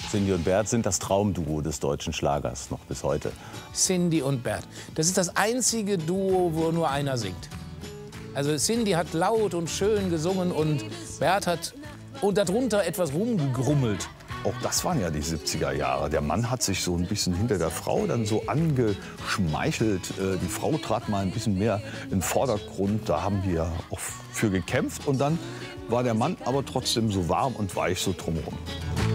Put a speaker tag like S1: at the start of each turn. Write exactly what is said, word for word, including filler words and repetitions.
S1: Cindy und Bert sind das Traumduo des deutschen Schlagers, noch bis heute.
S2: Cindy und Bert. Das ist das einzige Duo, wo nur einer singt. Also Cindy hat laut und schön gesungen und Bert hat und darunter etwas rumgegrummelt.
S3: Auch das waren ja die siebziger Jahre. Der Mann hat sich so ein bisschen hinter der Frau dann so angeschmeichelt. Die Frau trat mal ein bisschen mehr in den Vordergrund. Da haben die ja auch für gekämpft. Und dann war der Mann aber trotzdem so warm und weich so drumherum.